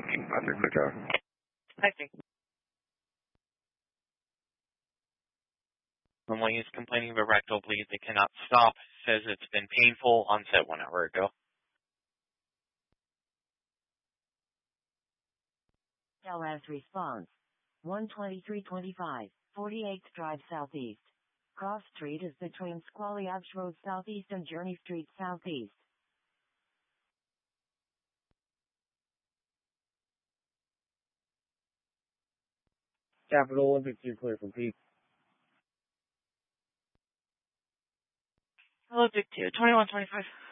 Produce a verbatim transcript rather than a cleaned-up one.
Patrick Clear. I think. Someone is complaining of a rectal bleed. They cannot stop. Says it's been painful. Onset one hour ago. L S response. one twenty-three twenty-five, forty-eighth Drive Southeast. Cross Street is between Squally Ash Road Southeast and Journey Street Southeast. Capital Olympic two clear from Peak. Olympic two, twenty-one twenty-five.